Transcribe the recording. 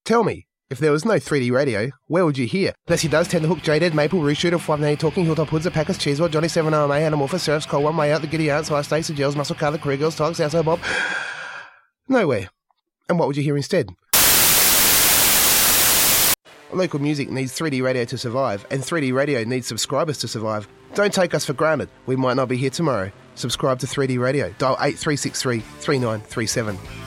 Tell me, if there was no 3D radio, where would you hear? Leslie Does, Tenderhook, Jaded, Maple, Roost Shooter, 590 Talking, Hilltop Hoods, Packers, Cheesewell, Johnny 7 RMA, Anamorphous, Seraphs, Cole, One Way Out, The Giddy Aunt, Sly Stace, The Gels, Muscle Car, The Career Girls, Tigers, Southside Bob. Nowhere. And what would you hear instead? Local music needs 3D radio to survive, and 3D radio needs subscribers to survive. Don't take us for granted. We might not be here tomorrow. Subscribe to 3D radio. Dial 8363 3937.